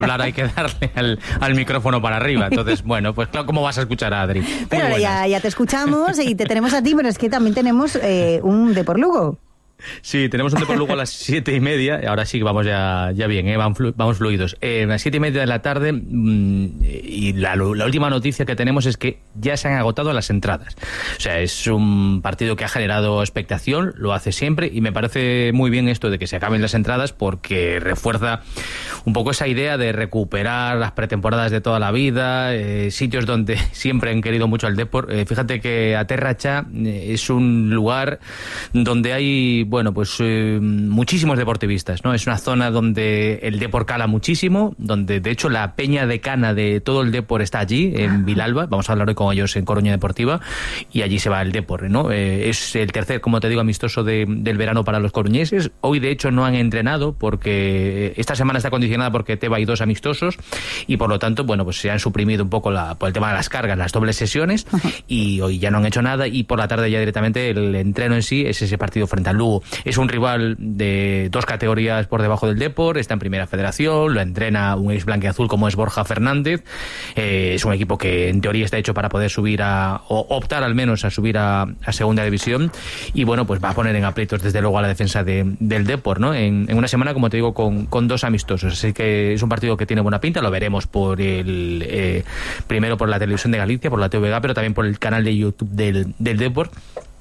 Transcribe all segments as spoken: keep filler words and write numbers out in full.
hablar hay que darle al, al micrófono para arriba. Entonces, bueno, pues claro, ¿cómo vas a escuchar a Adri? Pero ya, ya te escuchamos y te tenemos a ti, pero es que también tenemos eh, un Depor Lugo. Sí, tenemos un Depor Lugo a las siete y media. Ahora sí que vamos ya, ya bien, ¿eh? vamos, flu, vamos fluidos. Eh, a las siete y media de la tarde, mmm, y la, la última noticia que tenemos es que ya se han agotado las entradas. O sea, es un partido que ha generado expectación, lo hace siempre, y me parece muy bien esto de que se acaben las entradas porque refuerza un poco esa idea de recuperar las pretemporadas de toda la vida, eh, sitios donde siempre han querido mucho al Depor. Eh, fíjate que Aterracha eh, es un lugar donde hay, bueno, pues eh, muchísimos deportivistas, ¿no? Es una zona donde el Depor cala muchísimo, donde de hecho la peña decana de todo el Depor está allí, en Vilalba. Vamos a hablar hoy con ellos en Coruña Deportiva, y allí se va el Depor, ¿no? Eh, es el tercer, como te digo, amistoso de, del verano para los coruñeses. Hoy de hecho no han entrenado porque esta semana está condicionada porque Teba hay dos amistosos y por lo tanto, bueno, pues se han suprimido un poco la, por el tema de las cargas, las dobles sesiones, y hoy ya no han hecho nada, y por la tarde ya directamente el entreno en sí es ese partido frente al Lugo. Es un rival de dos categorías por debajo del Depor, está en Primera Federación, lo entrena un ex blanquiazul como es Borja Fernández. Eh, es un equipo que en teoría está hecho para poder subir a, o optar al menos a subir a, a Segunda División, y bueno, pues va a poner en aprietos desde luego a la defensa de, del Depor, ¿no? En, en una semana, como te digo, con, con dos amistosos, así que es un partido que tiene buena pinta. Lo veremos por el eh, primero por la televisión de Galicia, por la T V G, pero también por el canal de YouTube del, del Depor.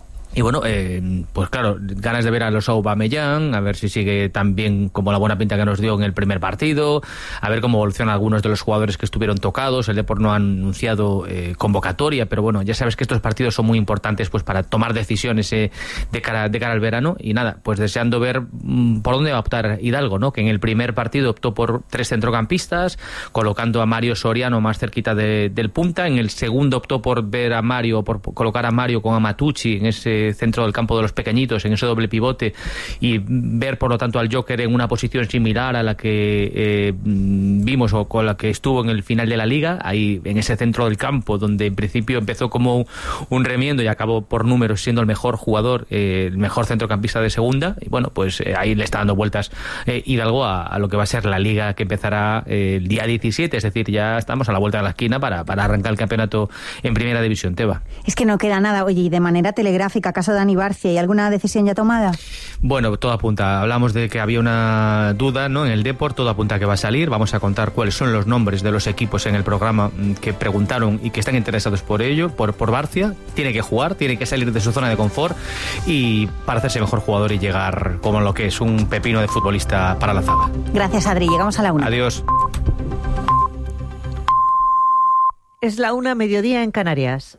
Y bueno, eh, pues claro, ganas de ver a los Aubameyang, a ver si sigue tan bien como la buena pinta que nos dio en el primer partido, a ver cómo evolucionan algunos de los jugadores que estuvieron tocados. El Depor no ha anunciado eh, convocatoria, pero bueno, ya sabes que estos partidos son muy importantes pues para tomar decisiones eh, de cara de cara al verano. Y nada, pues deseando ver mmm, por dónde va a optar Hidalgo, ¿no? Que en el primer partido optó por tres centrocampistas, colocando a Mario Soriano más cerquita de, del punta. En el segundo optó por ver a Mario, por colocar a Mario con Amatucci en ese centro del campo de los pequeñitos, en ese doble pivote, y ver por lo tanto al Joker en una posición similar a la que eh, vimos o con la que estuvo en el final de la Liga, ahí en ese centro del campo donde en principio empezó como un remiendo y acabó por números siendo el mejor jugador, eh, el mejor centrocampista de segunda. Y bueno, pues eh, ahí le está dando vueltas eh, Hidalgo a, a lo que va a ser la Liga, que empezará eh, el día diecisiete, es decir, ya estamos a la vuelta de la esquina para, para arrancar el campeonato en Primera División. Teba. Es que no queda nada. Oye, y de manera telegráfica, caso de Dani Barcia, ¿hay alguna decisión ya tomada? Bueno, todo apunta. Hablamos de que había una duda, ¿no?, en el Depor, todo apunta a que va a salir. Vamos a contar cuáles son los nombres de los equipos en el programa que preguntaron y que están interesados por ello, por, por Barcia. Tiene que jugar, tiene que salir de su zona de confort y para hacerse mejor jugador y llegar como lo que es un pepino de futbolista para la zaga. Gracias, Adri. Llegamos a la una. Adiós. Es la una, mediodía en Canarias.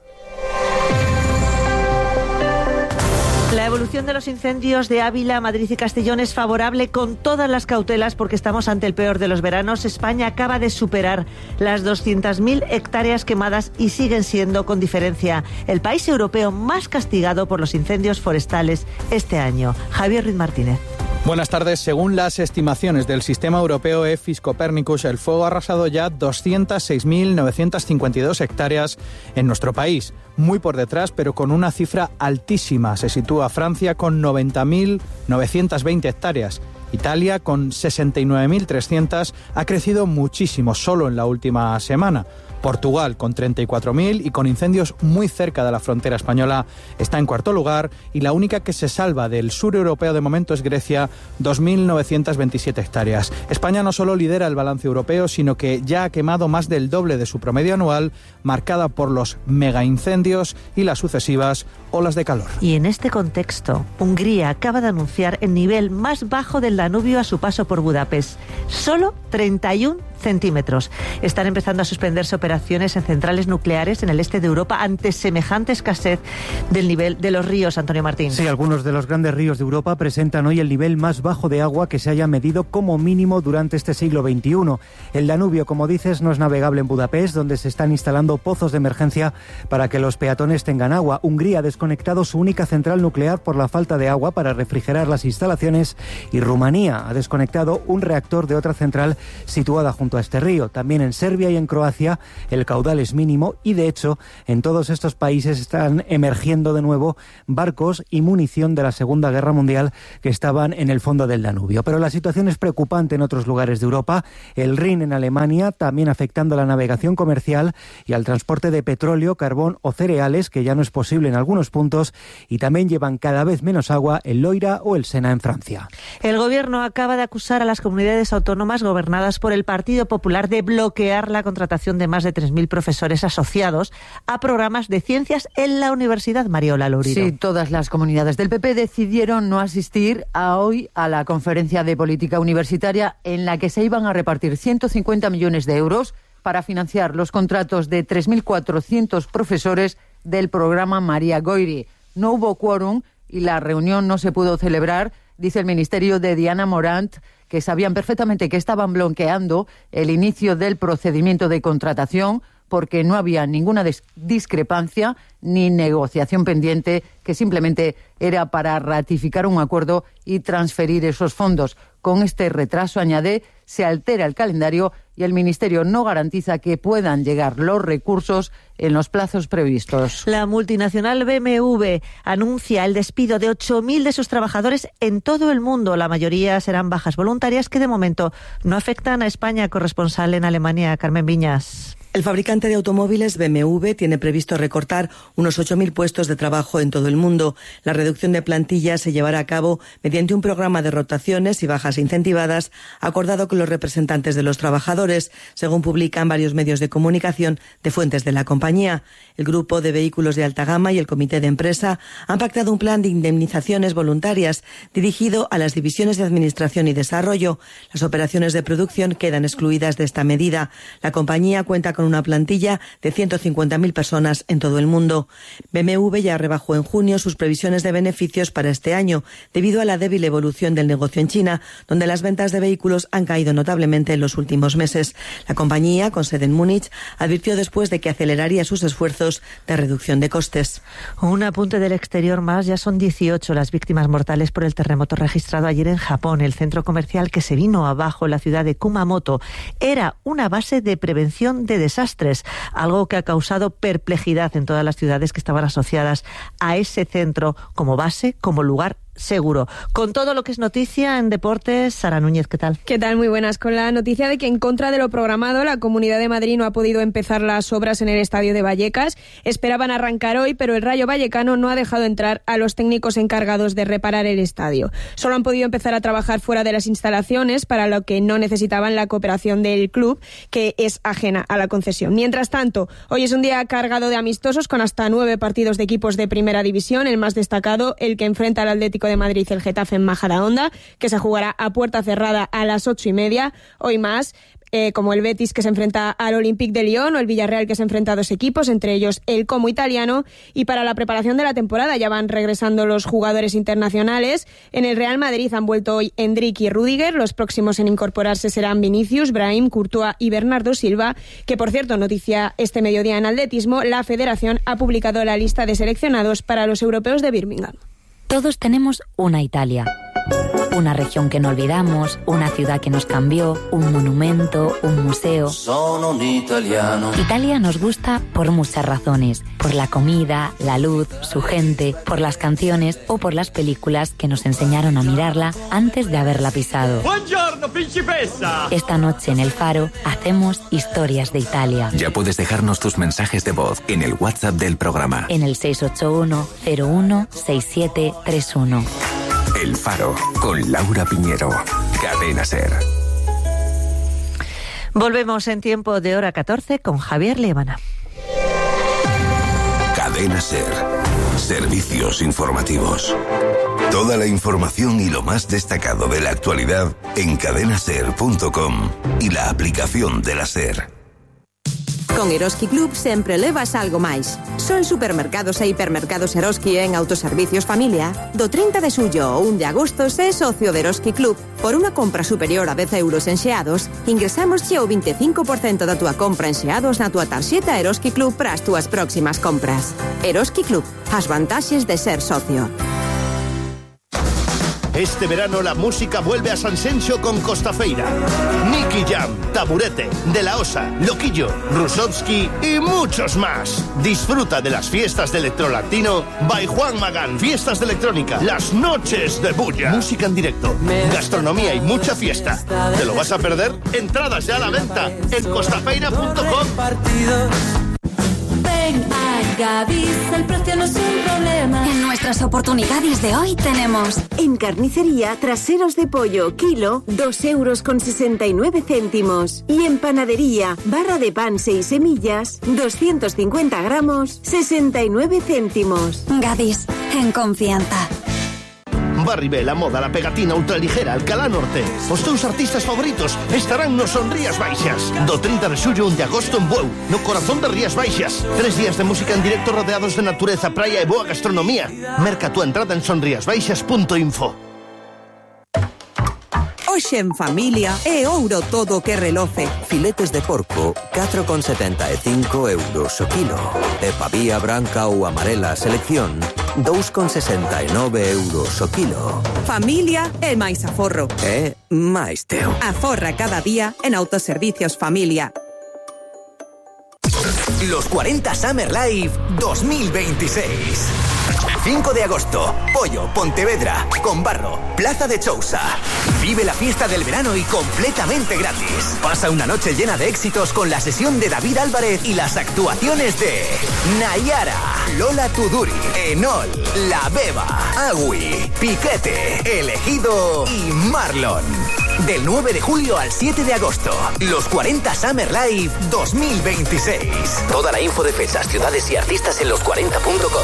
La evolución de los incendios de Ávila, Madrid y Castellón es favorable con todas las cautelas porque estamos ante el peor de los veranos. España acaba de superar las doscientas mil hectáreas quemadas y siguen siendo, con diferencia, el país europeo más castigado por los incendios forestales este año. Javier Ruiz Martínez. Buenas tardes. Según las estimaciones del sistema europeo EFIS Copernicus, el fuego ha arrasado ya doscientas seis mil novecientas cincuenta y dos hectáreas en nuestro país. Muy por detrás, pero con una cifra altísima, se sitúa Francia con noventa mil novecientas veinte hectáreas. Italia, con sesenta y nueve mil trescientas, ha crecido muchísimo solo en la última semana. Portugal, con treinta y cuatro mil y con incendios muy cerca de la frontera española, está en cuarto lugar, y la única que se salva del sur europeo de momento es Grecia, dos mil novecientas veintisiete hectáreas. España no solo lidera el balance europeo, sino que ya ha quemado más del doble de su promedio anual, marcada por los megaincendios y las sucesivas olas de calor. Y en este contexto, Hungría acaba de anunciar el nivel más bajo del Danubio a su paso por Budapest. Solo treinta y un centímetros. Están empezando a suspenderse operaciones en centrales nucleares en el este de Europa ante semejante escasez del nivel de los ríos, Antonio Martín. Sí, algunos de los grandes ríos de Europa presentan hoy el nivel más bajo de agua que se haya medido como mínimo durante este siglo veintiuno. El Danubio, como dices, no es navegable en Budapest, donde se están instalando pozos de emergencia para que los peatones tengan agua. Hungría ha desconectado su única central nuclear por la falta de agua para refrigerar las instalaciones, y Rumanía ha desconectado un reactor de otra central situada junto junto a este río. También en Serbia y en Croacia el caudal es mínimo y, de hecho, en todos estos países están emergiendo de nuevo barcos y munición de la Segunda Guerra Mundial que estaban en el fondo del Danubio. Pero la situación es preocupante en otros lugares de Europa. El Rin en Alemania, también afectando a la navegación comercial y al transporte de petróleo, carbón o cereales, que ya no es posible en algunos puntos, y también llevan cada vez menos agua el Loira o el Sena en Francia. El Gobierno acaba de acusar a las comunidades autónomas gobernadas por el Partido Popular de bloquear la contratación de más de tres mil profesores asociados a programas de ciencias en la Universidad Mariola Lourido. Sí, todas las comunidades del P P decidieron no asistir a hoy a la conferencia de política universitaria en la que se iban a repartir ciento cincuenta millones de euros para financiar los contratos de tres mil cuatrocientos profesores del programa María Goiri. No hubo quórum y la reunión no se pudo celebrar, dice el Ministerio de Diana Morant, que sabían perfectamente que estaban bloqueando el inicio del procedimiento de contratación porque no había ninguna discrepancia ni negociación pendiente, que simplemente era para ratificar un acuerdo y transferir esos fondos. Con este retraso, añade, se altera el calendario y el Ministerio no garantiza que puedan llegar los recursos en los plazos previstos. La multinacional B M W anuncia el despido de ocho mil de sus trabajadores en todo el mundo. La mayoría serán bajas voluntarias que de momento no afectan a España. Corresponsal en Alemania, Carmen Viñas. El fabricante de automóviles B M W tiene previsto recortar unos ocho mil puestos de trabajo en todo el mundo. La reducción de plantilla se llevará a cabo mediante un programa de rotaciones y bajas incentivadas acordado con los representantes de los trabajadores, según publican varios medios de comunicación de fuentes de la compañía. El grupo de vehículos de alta gama y el comité de empresa han pactado un plan de indemnizaciones voluntarias dirigido a las divisiones de administración y desarrollo. Las operaciones de producción quedan excluidas de esta medida. La compañía cuenta con con una plantilla de ciento cincuenta mil personas en todo el mundo. B M W ya rebajó en junio sus previsiones de beneficios para este año, debido a la débil evolución del negocio en China, donde las ventas de vehículos han caído notablemente en los últimos meses. La compañía, con sede en Múnich, advirtió después de que aceleraría sus esfuerzos de reducción de costes. Un apunte del exterior más, ya son dieciocho las víctimas mortales por el terremoto registrado ayer en Japón. El centro comercial que se vino abajo en la ciudad de Kumamoto era una base de prevención de desastres, algo que ha causado perplejidad en todas las ciudades que estaban asociadas a ese centro como base, como lugar seguro. Con todo lo que es noticia en deportes, Sara Núñez, ¿qué tal? ¿Qué tal? Muy buenas. Con la noticia de que en contra de lo programado, la Comunidad de Madrid no ha podido empezar las obras en el estadio de Vallecas. Esperaban arrancar hoy, pero el Rayo Vallecano no ha dejado entrar a los técnicos encargados de reparar el estadio. Solo han podido empezar a trabajar fuera de las instalaciones, para lo que no necesitaban la cooperación del club, que es ajena a la concesión. Mientras tanto, hoy es un día cargado de amistosos con hasta nueve partidos de equipos de primera división. El más destacado, el que enfrenta al Atlético de Madrid, el Getafe en Majadahonda, que se jugará a puerta cerrada a las ocho y media. Hoy más, eh, como el Betis, que se enfrenta al Olympique de Lyon, o el Villarreal, que se enfrenta a dos equipos, entre ellos el Como italiano. Y para la preparación de la temporada ya van regresando los jugadores internacionales. En el Real Madrid han vuelto hoy Endrick y Rüdiger. Los próximos en incorporarse serán Vinicius, Brahim, Courtois y Bernardo Silva, que, por cierto, noticia este mediodía en atletismo, la Federación ha publicado la lista de seleccionados para los europeos de Birmingham. Todos tenemos una Italia, una región que no olvidamos, una ciudad que nos cambió, un monumento, un museo. Sono un italiano. Italia nos gusta por muchas razones, por la comida, la luz, su gente, por las canciones o por las películas que nos enseñaron a mirarla antes de haberla pisado. Buongiorno, principessa. Esta noche en El Faro hacemos historias de Italia. Ya puedes dejarnos tus mensajes de voz en el WhatsApp del programa. En el seis ocho uno cero uno seis siete tres uno. El Faro, con Laura Piñero. Cadena SER. Volvemos en tiempo de hora catorce con Javier Liebana. Cadena SER. Servicios informativos. Toda la información y lo más destacado de la actualidad en cadena ser punto com y la aplicación de la SER. Con Eroski Club sempre levas algo máis. Son supermercados e hipermercados Eroski en Autoservicios Familia. Do trinta de xullo ao un de agosto, se socio de Eroski Club. Por unha compra superior a dez euros en xeados, ingresámosche o vinte e cinco por cento da túa compra en xeados na túa tarxeta Eroski Club para as túas próximas compras. Eroski Club, as vantaxes de ser socio. Este verano la música vuelve a Sanxenxo con Costafeira. Nicky Jam, Taburete, De La Osa, Loquillo, Rusovsky y muchos más. Disfruta de las fiestas de Electrolatino by Juan Magán. Fiestas de electrónica, las noches de bulla. Música en directo, gastronomía y mucha fiesta. ¿Te lo vas a perder? Entradas ya a la venta en costafeira punto com. Ven a Gadis, el precio no es un problema. En nuestras oportunidades de hoy tenemos... En carnicería, traseros de pollo, kilo, dos euros con sesenta y nueve céntimos. Y en panadería, barra de pan seis semillas, doscientos cincuenta gramos, sesenta y nueve céntimos. Gadis, en confianza. Barribé, la moda, la pegatina ultraligera, Alcalá Norte. Os teus artistas favoritos estarán nos Son Rías Baixas. Do trinta de xullo un de agosto en Bueu, no corazón de Rías Baixas. Tres días de música en directo rodeados de natureza, praia e boa gastronomía. Merca tu entrada en sonriasbaixas punto info. Hoxe en familia é ouro todo o que reloce. Filetes de porco, catro con setenta e cinco euros o kilo. E pavía branca ou amarela selección, dous con sesenta e nove euros o kilo. Familia é máis aforro. É máis teu. Aforra cada día en Autoservicios Familia. Los cuarenta Summer Live dos mil veintiséis. cinco de agosto, Pollo, Pontevedra, Combarro, Plaza de Chousa. Vive la fiesta del verano y completamente gratis. Pasa una noche llena de éxitos con la sesión de David Álvarez y las actuaciones de Nayara, Lola Tuduri, Enol, La Beba, Agui, Piquete, Elegido y Marlon. Del nueve de julio al siete de agosto, los cuarenta Summer Live dos mil veintiséis. Toda la info de fechas, ciudades y artistas en los cuarenta punto com.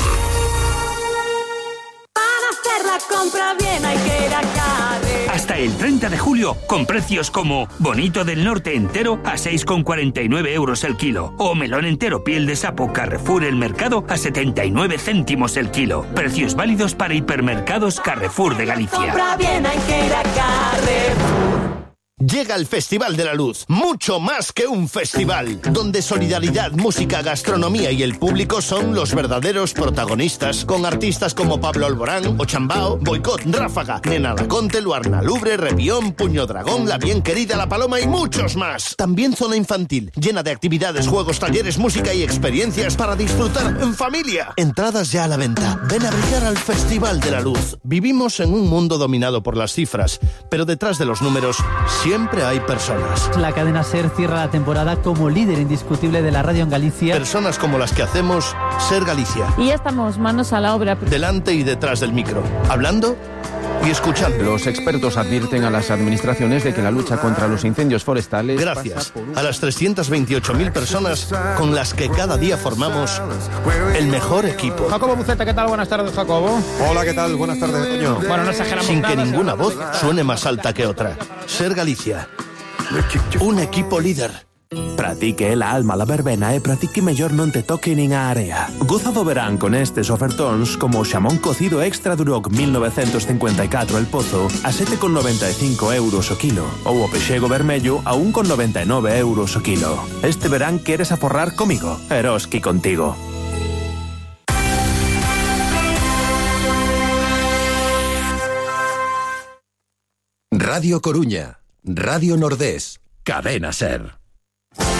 La compra bien hay que ir a Carre. Hasta el treinta de julio, con precios como bonito del norte entero a seis con cuarenta y nueve euros el kilo, o melón entero piel de sapo Carrefour El Mercado a setenta y nueve céntimos el kilo. Precios válidos para hipermercados Carrefour de Galicia. Compra bien hay que ir a Carrefour. Llega el Festival de la Luz, mucho más que un festival, donde solidaridad, música, gastronomía y el público son los verdaderos protagonistas, con artistas como Pablo Alborán, Ochambao, Boicot, Ráfaga, Nena Laconte, Luarna Lubre, Revión, Puño Dragón, La Bien Querida, La Paloma y muchos más. También zona infantil, llena de actividades, juegos, talleres, música y experiencias para disfrutar en familia. Entradas ya a la venta. Ven a brillar al Festival de la Luz. Vivimos en un mundo dominado por las cifras, pero detrás de los números siempre hay personas. La cadena SER cierra la temporada como líder indiscutible de la radio en Galicia. Personas como las que hacemos SER Galicia. Y ya estamos manos a la obra. Delante y detrás del micro, hablando y escuchando. Los expertos advierten a las administraciones de que la lucha contra los incendios forestales... Gracias a las trescientas veintiocho mil personas con las que cada día formamos el mejor equipo. Jacobo Buceta, ¿qué tal? Buenas tardes, Jacobo. Hola, ¿qué tal? Buenas tardes, Toño. Bueno, no exageramos Sin que nada, ninguna voz suene más alta que otra. SER Galicia. Un equipo líder. Pratique la alma la verbena e pratique mellor non te toque nin a area. Goza do verán con estes ofertóns como o xamón cocido extra Duroc mil novecientos cincuenta e catro El Pozo a sete con noventa e cinco euros o kilo ou o pexego vermello a un con noventa e nove euros o kilo. Este verán queres aforrar comigo? Eroski contigo. Radio Coruña, Radio Nordés, Cadena SER.